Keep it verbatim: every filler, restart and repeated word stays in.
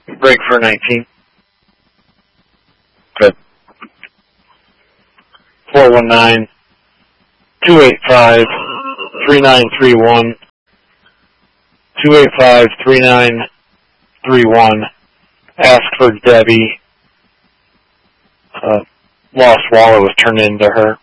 Break for nineteen. Good. four one nine, two eight five, three nine three one. two eight five, three nine three one. Ask for Debbie. Uh, lost wallet was turned into her.